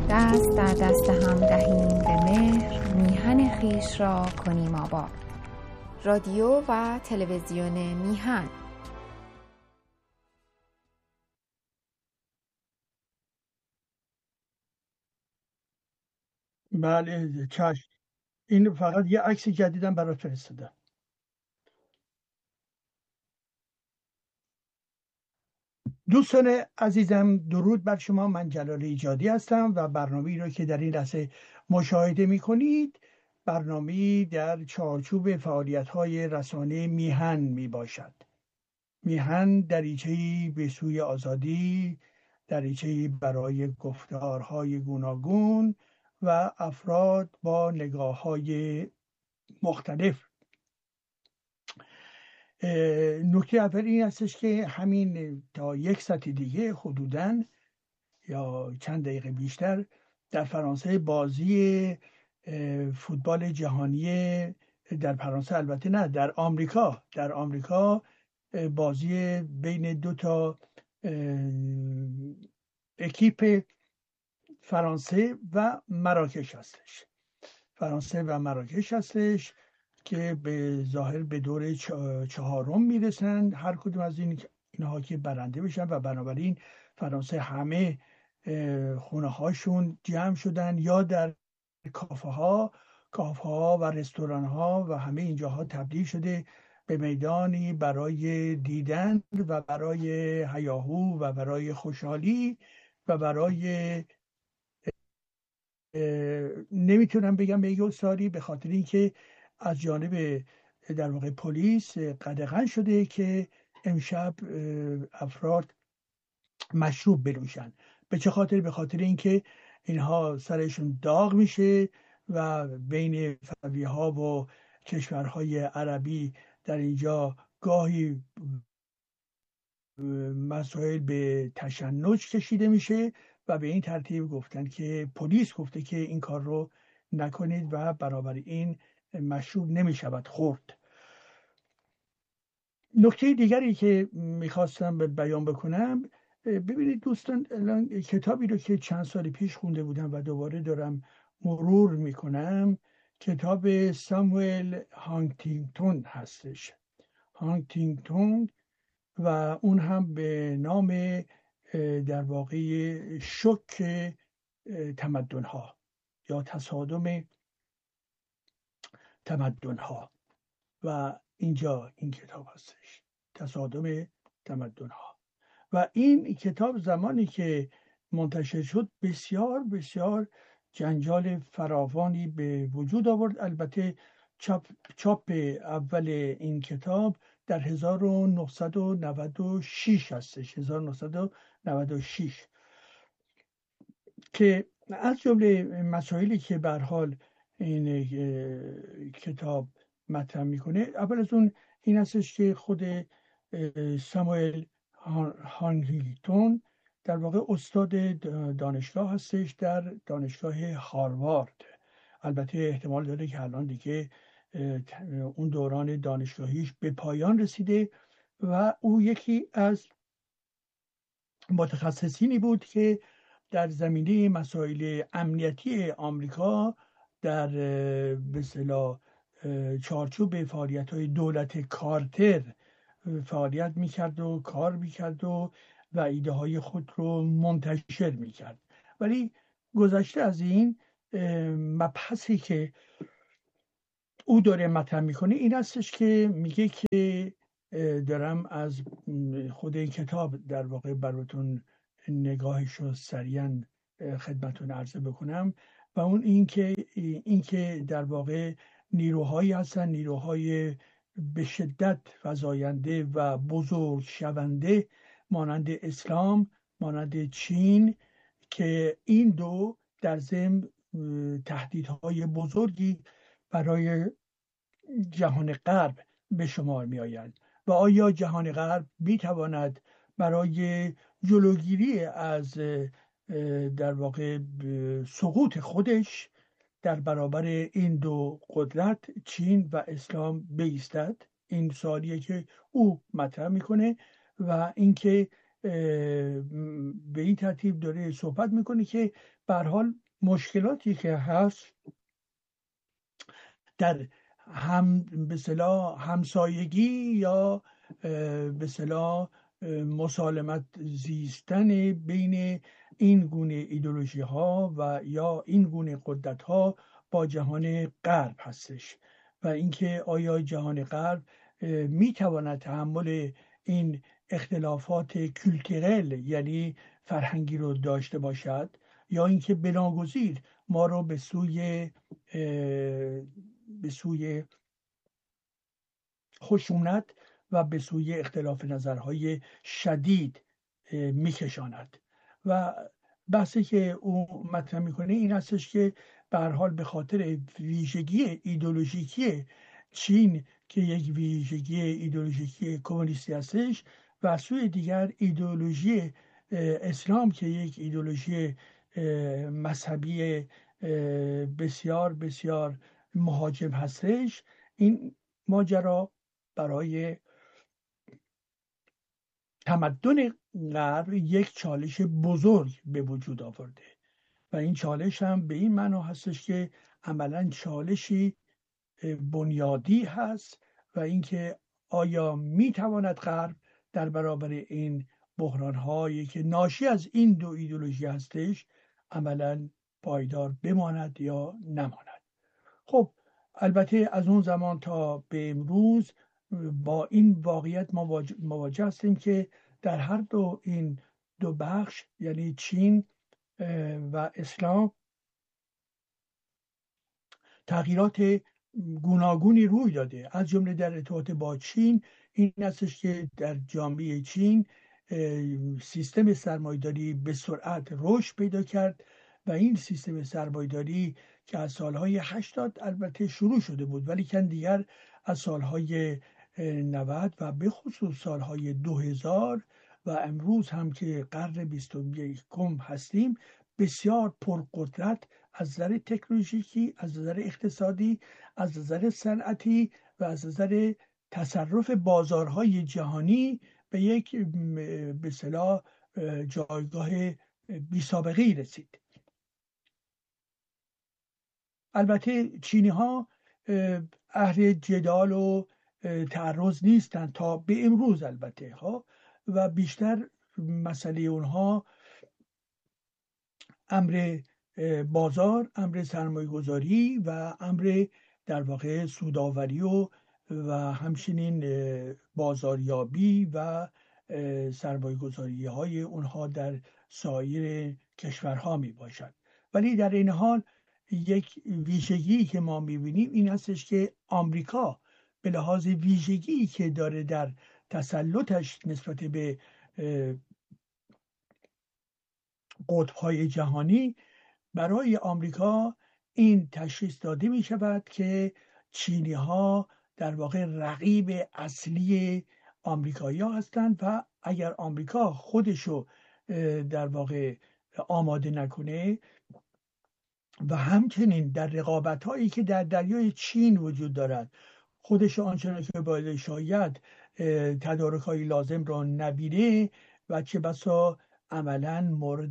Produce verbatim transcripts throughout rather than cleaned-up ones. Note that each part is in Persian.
دست در دست هم دهیم به مهر، میهن خویش را کنیم آباد. رادیو و تلویزیون میهن. بله چشم. این فقط یه عکس جدیدم برات فرستادم. دوستان عزیزم، درود بر شما. من جلال ایجادی هستم و برنامه‌ای را که در این لحظه مشاهده می‌کنید برنامه‌ای در چارچوب فعالیت‌های رسانه میهن میباشد. میهن دریچه‌ای به سوی آزادی، دریچه‌ای برای گفتارهای گوناگون و افراد با نگاه‌های مختلف. نکته اول این هستش که همین تا یک ساعت دیگه حدوداً یا چند دقیقه بیشتر در فرانسه بازی فوتبال جهانی، در فرانسه البته نه، در آمریکا در آمریکا بازی بین دو تا اکیپ فرانسه و مراکش هستش فرانسه و مراکش هستش که به ظاهر به دور چهارم میرسن هر کدوم از این اینها که برنده بشن و بنابراین فرانسه همه خونه هاشون جمع شدن یا در کافه ها کافه ها و رستوران ها و همه اینجاها تبدیل شده به میدانی برای دیدن و برای هیاهو و برای خوشحالی و برای نمیتونم بگم به استاری، به خاطر اینکه از جانب در واقع پلیس قدغن شده که امشب افراد مشروب بنوشن. به چه خاطر؟ به خاطر اینکه اینها سرشون داغ میشه و بین فرنگی ها و کشورهای عربی در اینجا گاهی مسائل به تشنج کشیده میشه و به این ترتیب گفتن که پلیس گفته که این کار رو نکنید و برابر این مشروب نمیشود خورد. نکته دیگری که میخواستم بیان بکنم، ببینید دوستان، الان کتابی رو که چند سال پیش خونده بودم و دوباره دارم مرور میکنم، کتاب ساموئل هانتینگتون هستش. هانتینگتون و اون هم به نام در واقع شوک تمدن‌ها یا تصادم تمدن‌ها و اینجا این کتاب هستش، تصادم تمدن‌ها. و این کتاب زمانی که منتشر شد بسیار بسیار جنجال فراوانی به وجود آورد. البته چاپ, چاپ اول این کتاب در هزار و نهصد و نود و شش هستش، هزار و نهصد و نود و شش، که از جمله مسائلی که به هر حال این کتاب مطرح میکنه، اول از اون این هستش که خود ساموئل هانتینگتون در واقع استاد دانشگاه هستش در دانشگاه هاروارد. البته احتمال داره که الان دیگه اون دوران دانشگاهیش به پایان رسیده و او یکی از متخصصینی بود که در زمینه مسائل امنیتی آمریکا در به اصطلاح چارچوب فعالیت‌های دولت کارتر فعالیت میکرد و کار میکرد و و ایده های خود رو منتشر میکرد. ولی گذشته از این، مبحثی که او داره مطرح میکنه این هستش که میگه که دارم از خود این کتاب در واقع براتون نگاهش رو سریعا خدمتون عرضه بکنم، و اون این که این که در واقع نیروهایی هستن، نیروهای به شدت فزاینده و بزرگ شونده مانند اسلام، مانند چین، که این دو در ضمن تهدیدهای بزرگی برای جهان غرب به شمار می آیند. و آیا جهان غرب می تواند برای جلوگیری از در واقع سقوط خودش در برابر این دو قدرت، چین و اسلام، بایستد؟ این سوالیه که او مطرح میکنه و اینکه به این ترتیب داره صحبت میکنه که به هر حال مشکلاتی که هست در هم به اصطلاح همسایگی یا به اصطلاح مسالمت زیستن بین این گونه ایدئولوژی ها و یا این گونه قدرت ها با جهان غرب هستش و اینکه آیا جهان غرب می تواند تحمل این اختلافات کلتورل یعنی فرهنگی رو داشته باشد یا اینکه بناگزیر ما رو به سوی به سوی خشونت و به سوی اختلاف نظرهای شدید میکشاند. و بحثی که او مطرح میکنه این هستش که به هر حال به خاطر ویژگی ایدئولوژیکی چین که یک ویژگی ایدئولوژیکی کمونیستی هستش و سوی دیگر ایدئولوژی اسلام که یک ایدئولوژی مذهبی بسیار بسیار مهاجم هستش، این ماجرا برای تمدن غرب یک چالش بزرگ به وجود آورده و این چالش هم به این معنا هستش که عملاً چالشی بنیادی هست و اینکه آیا میتواند غرب در برابر این بحران‌هایی که ناشی از این دو ایدئولوژی هستش عملاً پایدار بماند یا نماند. خب البته از اون زمان تا به امروز با این واقعیت ما مواجه هستیم که در هر دو این دو بخش یعنی چین و اسلام تغییرات گوناگونی روی داده. از جمله در ارتباط با چین این هستش که در جامعه چین سیستم سرمایه‌داری به سرعت رشد پیدا کرد و این سیستم سرمایه‌داری که از سالهای هشتاد البته شروع شده بود ولی کن دیگر از سالهای نود و به خصوص سالهای دو هزار و امروز هم که قرن بیست و یکم هستیم بسیار پرقدرت از نظر تکنولوژیکی، از نظر اقتصادی، از نظر صنعتی و از نظر تصرف بازارهای جهانی به یک به اصطلاح جایگاه بی سابقه ای رسید. البته چینی ها اهل جدال و تعرض نیستند تا به امروز البته ها و بیشتر مسئله اونها امر بازار، امر سرمایه گذاری و امر در واقع سوداوری و و همچنین بازاریابی و سرمایه گذاری های اونها در سایر کشورها می باشد. ولی در این حال یک ویژگی که ما می بینیم این هستش که آمریکا به لحاظ ویژگی که داره در تسلطش نسبت به قطب‌های جهانی، برای آمریکا این تشخیص داده می شود که چینی ها در واقع رقیب اصلی آمریکایی ها هستند و اگر آمریکا خودشو در واقع آماده نکنه و همچنین در رقابت هایی که در دریای چین وجود دارد خودش آنچنان که باید شاید تدارک های لازم را نبینه و چه بسا عملا مورد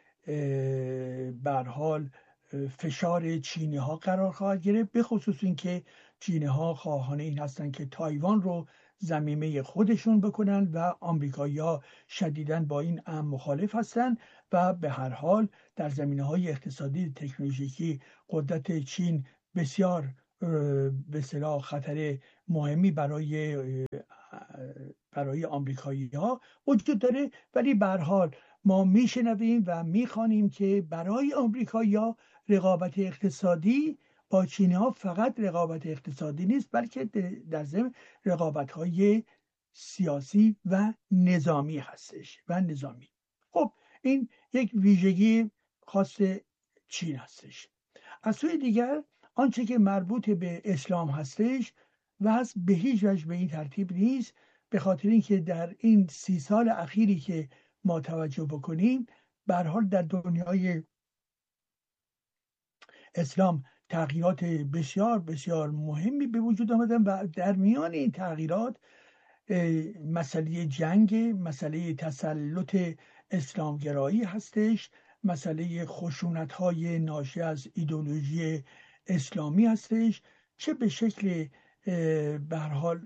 به حال فشار چینی ها قرار خواهد گرفت، به خصوص اینکه چینی ها خواهان این هستند که تایوان رو ضمیمه خودشون بکنن و آمریکایی‌ها شدیداً با این امر مخالف هستند و به هر حال در زمینه‌های اقتصادی تکنولوژیکی قدرت چین بسیار به اصطلاح خطر مهمی برای برای آمریکایی‌ها وجود داره. ولی به هر حال ما میشنویم و میخوانیم که برای آمریکایی‌ها رقابت اقتصادی با چینی ها فقط رقابت اقتصادی نیست بلکه در ضمن رقابت های سیاسی و نظامی هستش و نظامی. خب این یک ویژگی خاص چین هستش. از سوی دیگر آنچه که مربوط به اسلام هستش وضع به هیچ وجه به این ترتیب نیست، به خاطر اینکه در این سی سال اخیری که ما توجه بکنیم به هر حال در دنیای اسلام تغییرات بسیار بسیار مهمی به وجود آمدن و در میان این تغییرات مسئله جنگ، مسئله تسلط اسلامگرایی هستش، مسئله خشونت‌های ناشی از ایدئولوژی اسلامی هستش، چه به شکل به هر حال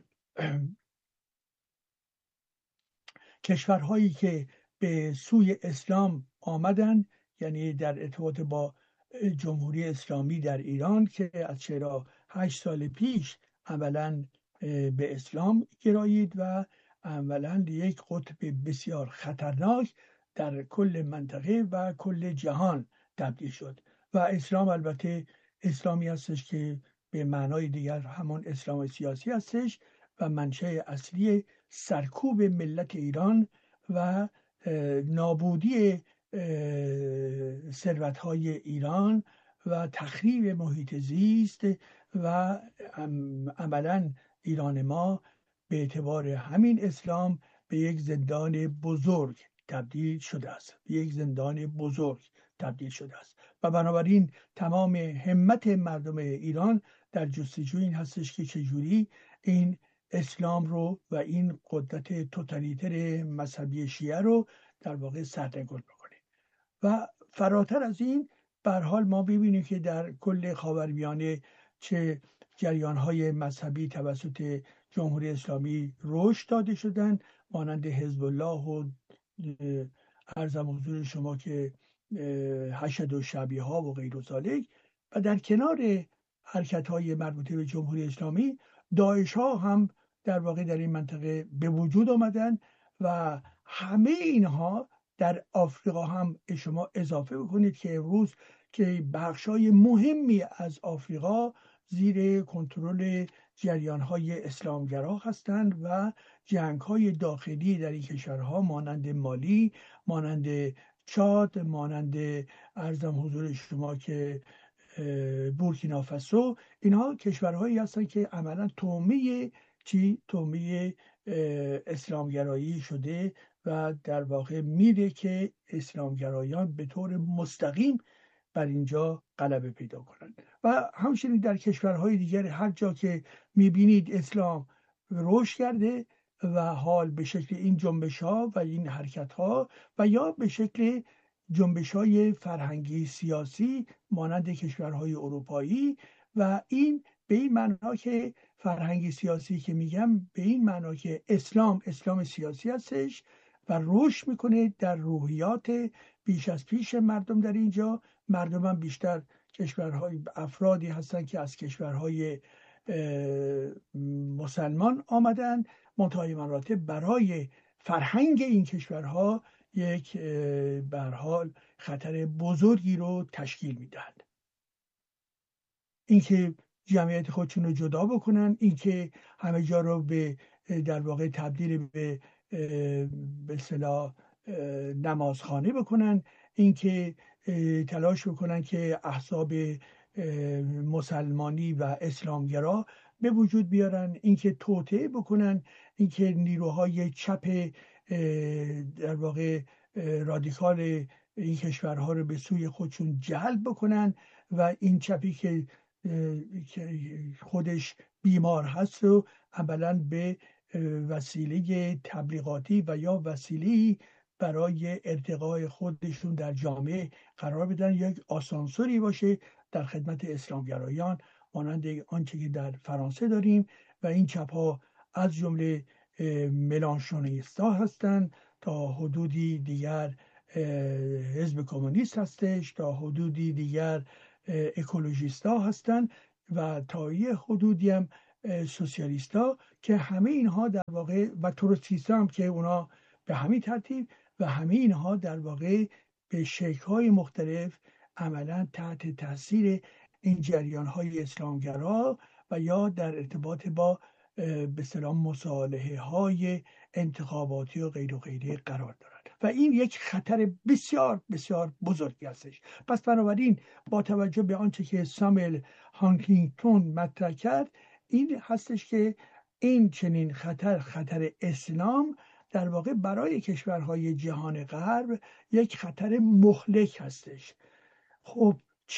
کشورهایی که به سوی اسلام آمدن، یعنی در ارتباط با جمهوری اسلامی در ایران که از چرا هشت سال پیش اولا به اسلام گرایید و اولا یک قطب بسیار خطرناک در کل منطقه و کل جهان تبدیل شد. و اسلام البته اسلامی هستش که به معنای دیگر همون اسلام سیاسی هستش و منشأ اصلی سرکوب ملت ایران و نابودی ثروت‌های ایران و تخریب محیط زیست و عملاً ایران ما به اعتبار همین اسلام به یک زندان بزرگ تبدیل شده است، به یک زندان بزرگ تبدیل شده است و بنابراین تمام همت مردم ایران در جستجوی این هستش که چجوری این اسلام رو و این قدرت توتالیتر مذهبی شیعه رو در واقع سرنگون بکنه. و فراتر از این به هر حال ما ببینیم که در کل خاورمیانه چه جریان‌های مذهبی توسط جمهوری اسلامی رشد داده شدن، مانند حزب الله و عرضم حضور شما که حشد و شبیه ها و غیر ذالک، و در کنار حرکت‌های مربوطه به جمهوری اسلامی داعش ها هم در واقع در این منطقه به وجود آمدن و همه اینها در آفریقا هم شما اضافه بکنید که امروز که بخشای مهمی از آفریقا زیر کنترل جریان‌های اسلامگرا هستند و جنگ‌های داخلی در این کشورها مانند مالی، مانند چاد، مانند ارزم حضور شما که بورکینافاسو، اینها کشورهایی هستند که عملاً تومه چی تومه اسلامگرایی شده و در واقع میره که اسلامگرایان به طور مستقیم بر اینجا غلبه پیدا کنند. و همچنین در کشورهای دیگر هر جا که میبینید اسلام رشد کرده و حال به شکل این جنبش ها و این حرکت ها و یا به شکل جنبش های فرهنگی سیاسی مانند کشورهای اروپایی، و این به این معنا که فرهنگی سیاسی که میگم به این معنا که اسلام اسلام سیاسی هستش و رشد میکنه در روحیات بیش از پیش مردم در اینجا. مردم هم بیشتر کشورهای افرادی هستن که از کشورهای مسلمان آمدن، منتهای مراتب برای فرهنگ این کشورها یک به هر حال خطر بزرگی رو تشکیل میدن. اینکه جمعیت خودشون رو جدا بکنن، اینکه همه جا رو به در واقع تبدیل به به اصطلاح نمازخانه بکنن، اینکه تلاش بکنن که احزاب مسلمانی و اسلامگرا به وجود بیارن، اینکه توطئه بکنن، اینکه نیروهای چپ در واقع رادیکال این کشورها رو به سوی خودشون جلب بکنن و این چپی که خودش بیمار هست رو اولا به وسیله تبلیغاتی و یا وسیله برای ارتقای خودشون در جامعه قرار بدن، یک آسانسوری باشه در خدمت اسلامگرایان مانند آنچه که در فرانسه داریم. و این چپ ها از جمله ملانشونیستا هستند، تا حدودی دیگر حزب کمونیست هستش، تا حدودی دیگر اکولوژیستا هستند و تا یه حدودی هم سوسیالیستا، که همه اینها در واقع و تروتسکیستا هم که اونا به همین ترتیب، و همه اینها در واقع به شکل‌های مختلف عملاً تحت تاثیر این جریان‌های اسلامگرا و یا در ارتباط با به اصطلاح مصالحه‌های انتخاباتی و غیر و غیره قرار دارند و این یک خطر بسیار بسیار بزرگی هستش. پس بنابراین با توجه به آنچه که ساموئل هانتینگتون مطرح کرد، این هستش که این چنین خطر خطر اسلام در واقع برای کشورهای جهان غرب یک خطر مهلک هستش. خب چین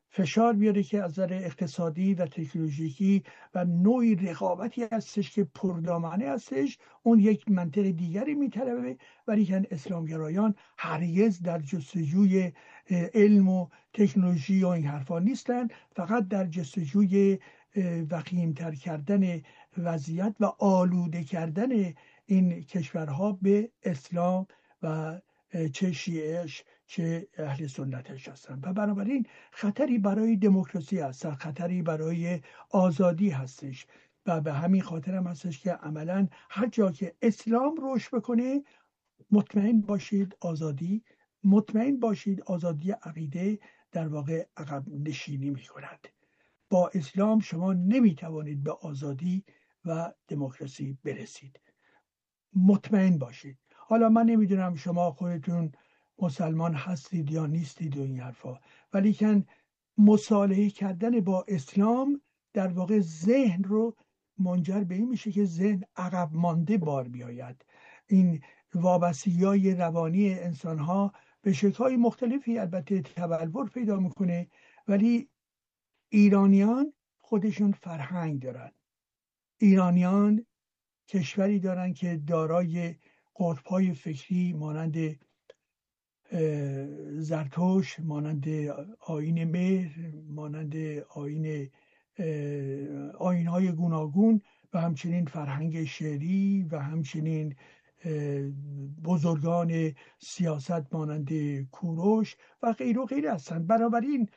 فشار بیاره که از نظر اقتصادی و تکنولوژیکی و نوعی رقابتی هستش که پردامنه هستش، اون یک منطق دیگری میطلبه. ولی که اسلامگرایان هرگز در جستجوی علم و تکنولوژی و این حرفا نیستن، فقط در جستجوی وخیم‌تر کردن وضعیت و آلوده کردن این کشورها به اسلام و چه شیعهش چه اهل سنتش هستن. و بنابراین خطری برای دموکراسی هست، خطری برای آزادی هستش. و به همین خاطر هم هستش که عملا هر جا که اسلام رشد بکنه، مطمئن باشید آزادی مطمئن باشید آزادی عقیده در واقع عقب نشینی می کند. با اسلام شما نمی توانید به آزادی و دموکراسی برسید، مطمئن باشید. حالا من نمیدونم شما خودتون مسلمان هستید یا نیستید و این حرفا، ولی که مصالحه کردن با اسلام در واقع ذهن رو منجر به این میشه که ذهن عقب مانده بار بیاید. این وابستگی‌های روانی انسان‌ها به شکل‌های مختلفی البته تبلور پیدا میکنه، ولی ایرانیان خودشون فرهنگ دارن. ایرانیان کشوری دارن که دارای قطب‌های فکری مانند زرتشت، مانند آیین مهر، مانند آیین آیین‌های گوناگون و همچنین فرهنگ شعری و همچنین بزرگان سیاست مانند کوروش و غیر و غیر هستند. بنابراین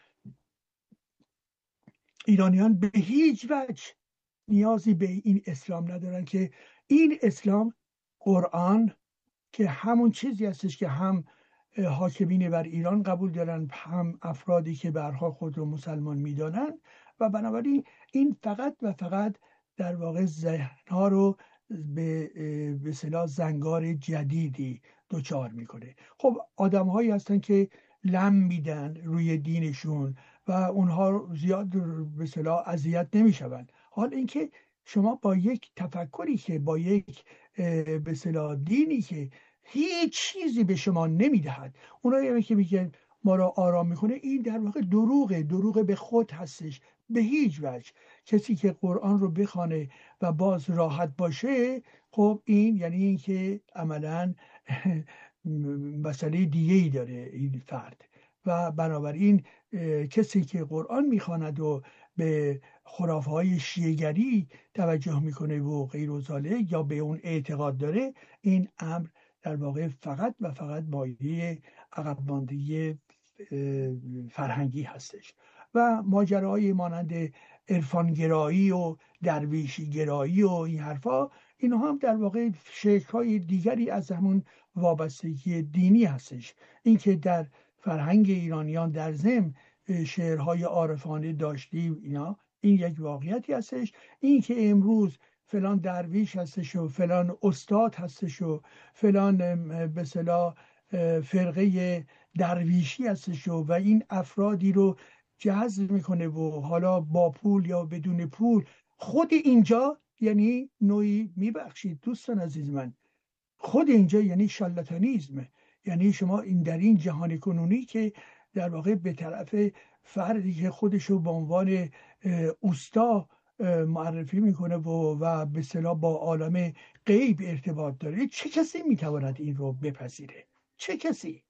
ایرانیان به هیچ وجه نیازی به این اسلام ندارن که این اسلام قرآن که همون چیزی هستش که هم حاکمین بر ایران قبول دارن، هم افرادی که برها خود رو مسلمان میدانن، و بنابراین این فقط و فقط در واقع ذهنها رو به به اصطلاح زنگار جدیدی دوچار میکنه. خب آدم هایی هستن که لم میدن روی دینشون و اونها زیاد به اصطلاح اذیت نمیشون. حال اینکه شما با یک تفکری که با یک به اصطلاح دینی که هیچ چیزی به شما نمیدهد، اونایی که میگن ما را آرام میکنه، این در واقع دروغه، دروغ به خود هستش. به هیچ وجه کسی که قرآن رو بخونه و باز راحت باشه، خب این یعنی این که عملا مسئله دیگه ای داره این فرد. و بنابراین کسی که قرآن میخواند و به خرافه های شیعه‌گری توجه میکنه و غیر و ذالک یا به اون اعتقاد داره، این امر در واقع فقط و فقط مایه عقب ماندگی فرهنگی هستش. و ماجراهای مانند عرفانگرایی و درویشی گرایی و این حرفا، اینها هم در واقع شکل‌های دیگری از همون وابستگی دینی هستش. اینکه در فرهنگ ایرانیان در ضمن شعرهای عارفانه داشتیم، اینا این یک واقعیتی هستش. این که امروز فلان درویش هستش و فلان استاد هستش و فلان به اصطلاح فرقه درویشی هستش و این افرادی رو جذب میکنه و حالا با پول یا بدون پول، خود اینجا یعنی نوعی میبخشید دوستان عزیز من، خود اینجا یعنی شارلاتانیسم. یعنی شما این در این جهان کنونی که در واقع به طرف فردی که خودشو به عنوان اوستا معرفی میکنه و و به اصطلاح با عالم غیب ارتباط داره، چه کسی میتواند این رو بپذیره؟ چه کسی؟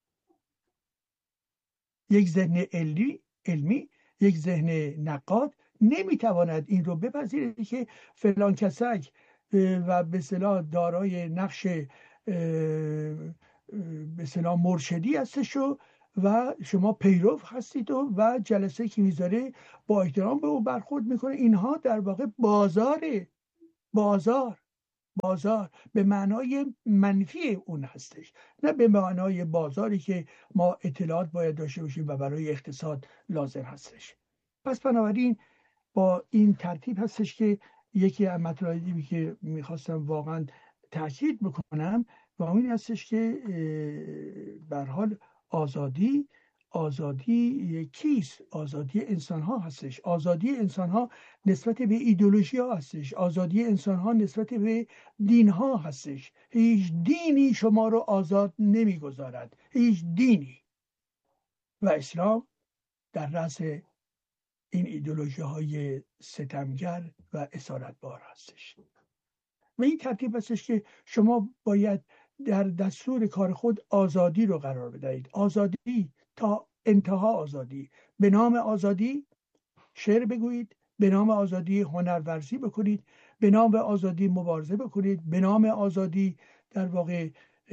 یک ذهن علمی علمی یک ذهن نقاد نمیتواند این رو بپذیره که فلان کسک و به اصطلاح دارای نقش به اصطلاح مرشدی هستش و شما پیرو هستید و, و جلسه که میذاره با احترام به او برخورد میکنه. اینها در واقع بازاره، بازار بازار به معنای منفی اون هستش، نه به معنای بازاری که ما اطلاعات باید داشته باشیم و برای اقتصاد لازم هستش. پس بنابراین با این ترتیب هستش که یکی از مطالبی که میخواستم واقعا تاکید بکنم و این هستش که به هر حال آزادی آزادی کیست؟ آزادی انسان ها هستش. آزادی انسان ها نسبت به ایدئولوژی ها هستش. آزادی انسان ها نسبت به دین ها هستش. هیچ دینی شما رو آزاد نمیگذارد، هیچ دینی. و اسلام در رأس این ایدئولوژی های ستمگر و اسارتبار هستش. و این ترتیب هستش که شما باید در دستور کار خود آزادی رو قرار بدهید. آزادی تا انتها آزادی. به نام آزادی شعر بگویید، به نام آزادی هنرورزی بکنید، به نام آزادی مبارزه بکنید، به نام آزادی در واقع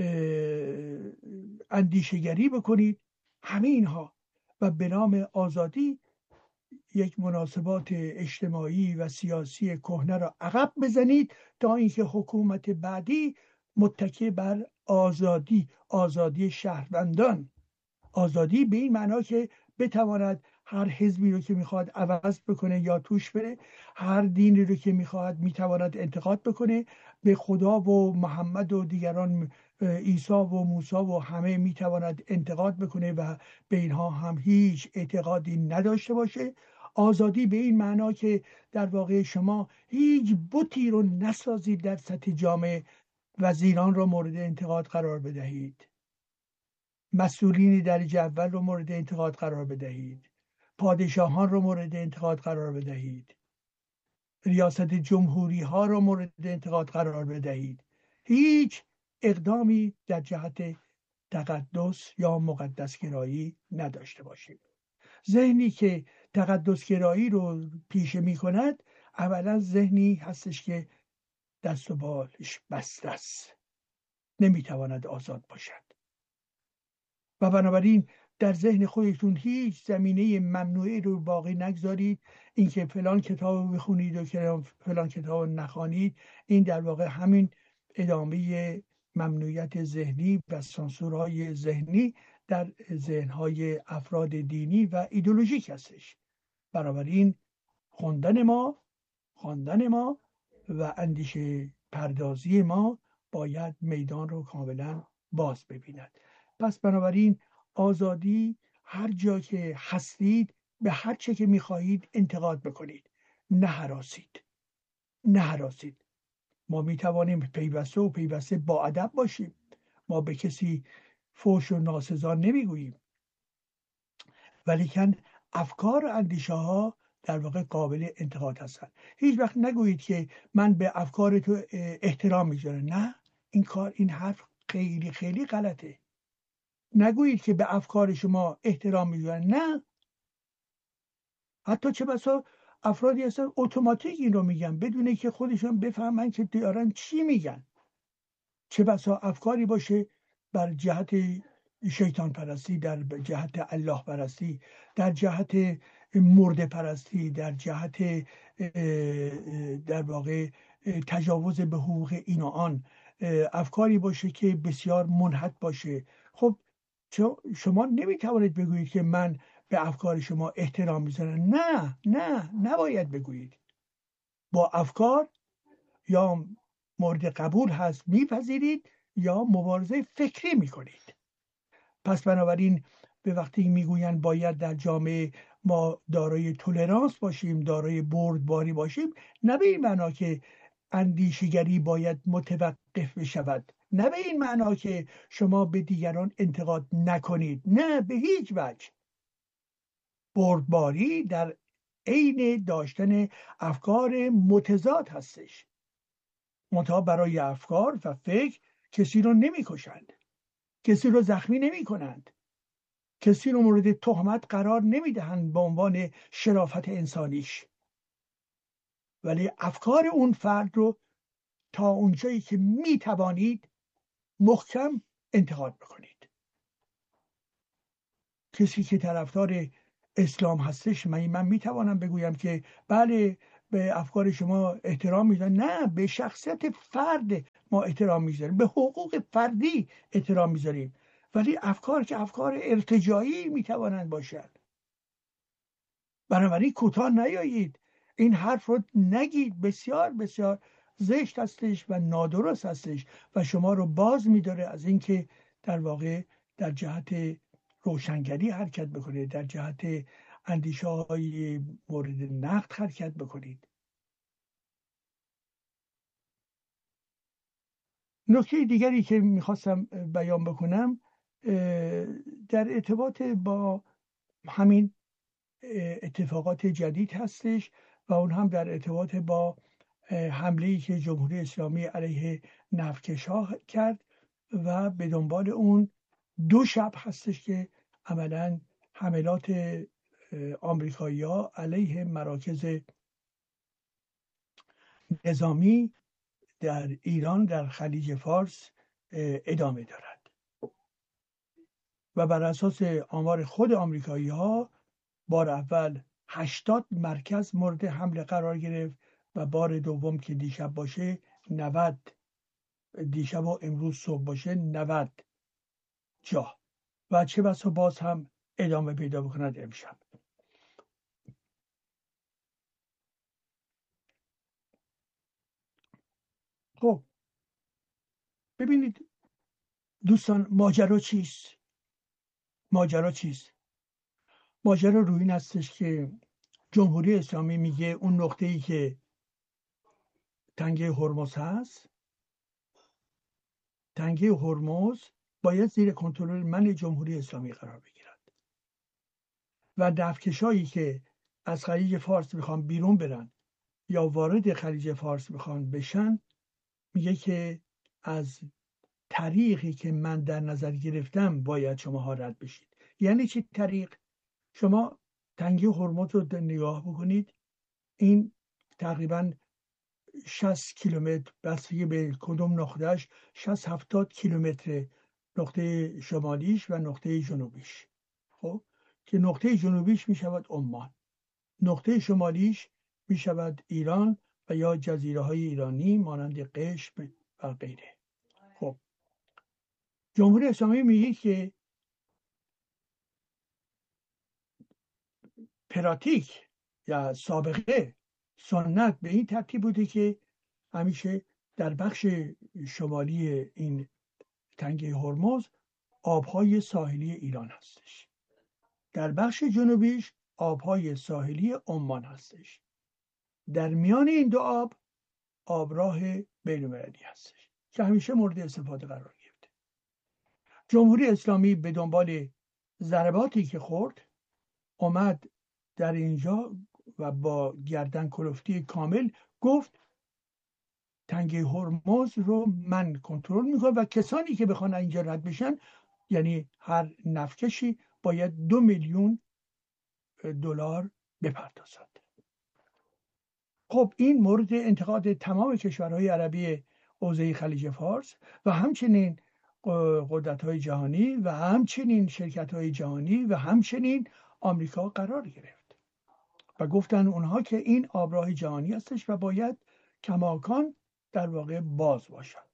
اندیشگری بکنید، همه اینها. و به نام آزادی یک مناسبات اجتماعی و سیاسی کهنه را عقب بزنید تا اینکه حکومت بعدی متکی بر آزادی، آزادی شهروندان، آزادی به این معنا که بتواند هر حزبی رو که میخواد عوض بکنه یا توش بره، هر دینی رو که میخواد میتواند انتقاد بکنه، به خدا و محمد و دیگران، عیسی و موسی و همه میتواند انتقاد بکنه و به اینها هم هیچ اعتقادی نداشته باشه. آزادی به این معنا که در واقع شما هیچ بتی رو نسازید در سطح جامعه، وزیران رو مورد انتقاد قرار بدهید، مسئولین درجه اول رو مورد انتقاد قرار بدهید، پادشاهان رو مورد انتقاد قرار بدهید، ریاست جمهوری ها رو مورد انتقاد قرار بدهید. هیچ اقدامی در جهت تقدس یا مقدسگرایی نداشته باشید. ذهنی که تقدسگرایی رو پیشه می کند اولا ذهنی هستش که دست و بالش بسته است، نمیتواند آزاد باشد. و بنابراین در ذهن خودتون هیچ زمینه ممنوعی رو باقی نگذارید. اینکه فلان کتاب رو بخونید و فلان کتاب رو نخوانید، این در واقع همین ادامه ممنوعیت ذهنی و سانسورهای ذهنی در ذهنهای افراد دینی و ایدئولوژیک هستش. بنابراین خواندن ما خواندن ما و اندیشه پردازی ما باید میدان رو کاملا باز ببیند. پس بنابراین آزادی، هر جا که هستید به هر چه که میخواهید انتقاد بکنید، نه هراسید نه هراسید. ما میتوانیم پیوسته و پیوسته با ادب باشیم، ما به کسی فحش و ناسزا نمیگوییم، ولیکن افکار و اندیشه ها در واقع قابل انتقاد هستند. هیچ وقت نگویید که من به افکار تو احترام میذارم. نه، این کار این حرف خیلی خیلی غلطه. نگویید که به افکار شما احترام میذارن. نه، حتی چه بسا افرادی هستن اتوماتیک این رو میگن بدون که خودشون بفهمن که دارن چی میگن. چه بسا افکاری باشه بر جهت شیطان پرستی، در جهت الله پرستی، در جهت مرده پرستی، در جهت در واقع تجاوز به حقوق این و آن، افکاری باشه که بسیار منحط باشه. خب شما نمیتوانید بگویید که من به افکار شما احترام میذارم. نه نه نباید بگویید. با افکار یا مورد قبول هست میپذیرید یا مبارزه فکری میکنید. پس بنابراین به وقتی میگویند باید در جامعه ما دارای تولرانس باشیم، دارای بردباری باشیم، نه به این معنا که اندیشگری باید متوقف بشود، نه به این معنا که شما به دیگران انتقاد نکنید، نه به هیچ وجه. بردباری در عین داشتن افکار متضاد هستش. منتها برای افکار و فکر کسی رو نمی کشند، کسی رو زخمی نمی کنند، کسی رو مورد تهمت قرار نمی دهند به عنوان شرافت انسانیش، ولی افکار اون فرد رو تا اونجایی که می توانید محکم انتقاد بکنید. کسی که طرفدار اسلام هستش، من من می توانم بگویم که بله به افکار شما احترام میذارم. نه، به شخصیت فرد ما احترام میذاریم، به حقوق فردی احترام میذاریم، ولی افکار که افکار ارتجاعی میتوانند باشند. بنابراین کوتاه نیایید، این حرف رو نگید. بسیار بسیار زشت هستش و نادرست هستش و شما رو باز میداره از اینکه در واقع در جهت روشنگری حرکت بکنید، در جهت اندیشه های مورد نقد حرکت بکنید. نکته دیگری که میخواستم بیان بکنم در ارتباط با همین اتفاقات جدید هستش و اون هم در ارتباط با حمله‌ای که جمهوری اسلامی علیه نفتکش‌ها کرد و به دنبال اون دو شب هستش که عملاً حملات آمریکایی‌ها علیه مراکز نظامی در ایران در خلیج فارس ادامه دارد و بر اساس آمار خود آمریکایی‌ها بار اول هشتاد مرکز مورد حمله قرار گرفت و بار دوم که دیشب باشه نود، دیشب و امروز صبح باشه نود جا و چه بسا باز هم ادامه پیدا بکند امشب. خب ببینید دوستان، ماجرا چیست؟ ماجرا چیست؟ ماجرا روی این هستش که جمهوری اسلامی میگه اون نقطه‌ای که تنگه هرمز هست، تنگه هرمز باید زیر کنترل من جمهوری اسلامی قرار بگیرد و نفتکشایی که از خلیج فارس میخوان بیرون برن یا وارد خلیج فارس میخوان بشن، میگه که از طریقی که من در نظر گرفتم باید شما رد بشید. یعنی چی طریق؟ شما تنگه هرمز رو نگاه بکنید، این تقریباً شصت کیلومتر، بستگی به کدوم نقطهش، شصت هفتاد کیلومتر نقطه شمالیش و نقطه جنوبیش. خب که نقطه جنوبیش می شود عمان، نقطه شمالیش می شود ایران و یا جزیره های ایرانی مانند قشم و غیره. خب جمهوری اسلامی میگه که پراتیک یا سابقه سنت به این ترتیب بوده که همیشه در بخش شمالی این تنگه هرمز آبهای ساحلی ایران هستش، در بخش جنوبیش آبهای ساحلی عمان هستش، در میان این دو آب آبراه بین‌المللی هستش که همیشه مورد استفاده قرار گرفته. جمهوری اسلامی به دنبال ضرباتی که خورد اومد در اینجا و با گردن کلفتی کامل گفت تنگه هرمز رو من کنترل میکنم و کسانی که بخوان اینجا رد بشن، یعنی هر نفتکشی باید دو میلیون دلار بپردازد. خب این مورد انتقاد تمام کشورهای عربی حوزه خلیج فارس و همچنین قدرت‌های جهانی و همچنین شرکت‌های جهانی و همچنین آمریکا قرار گرفت و گفتن اونها که این آبراه جهانی هستش و باید کماکان در واقع باز باشد.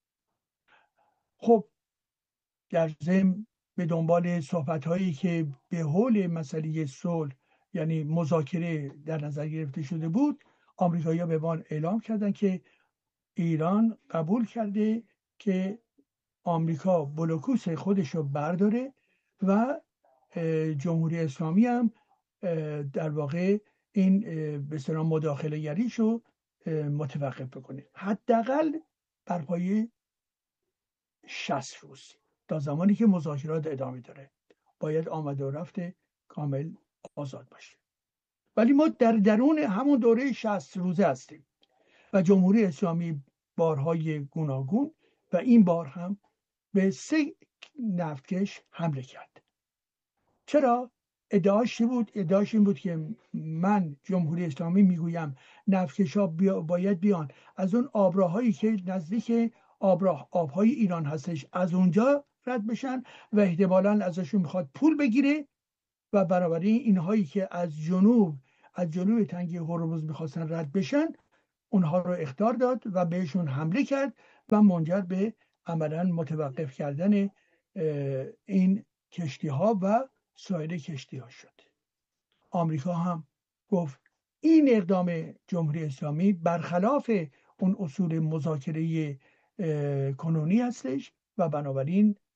خب در ضمن به دنبال صحبت‌هایی که به حول مسئله صلح یعنی مذاکره در نظر گرفته شده بود، آمریکایی‌ها به ما اعلام کردن که ایران قبول کرده که آمریکا بلوکوس خودش رو برداره و جمهوری اسلامی هم در واقع این به اصطلاح مداخله گریش رو متوقف بکنه، حداقل بر پایه شصت روز تا زمانی که مذاکرات ادامه داره باید آمده و رفت کامل آزاد باشه. ولی ما در درون همون دوره شصت روزه هستیم و جمهوری اسلامی بارهای گوناگون و این بار هم به سه نفتکش حمله کرد. چرا؟ ادعاش چی بود؟ ادعاش این بود که من جمهوری اسلامی میگویم نفتکش‌ها بیا باید بیان از اون آبراهایی که نزدیک آبراه آبهای ایران هستش از اونجا رد بشن و احتمالاً ازشون میخواد پول بگیره و بنابراین اینهایی که از جنوب از جنوب تنگه هرمز میخواستن رد بشن اونها رو اخطار داد و بهشون حمله کرد و منجر به عملاً متوقف کردن این کشتی ها و سایر کشتی ها شد. آمریکا هم گفت این اقدام جمهوری اسلامی برخلاف اون اصول مذاکره کنونی هستش و بنابراین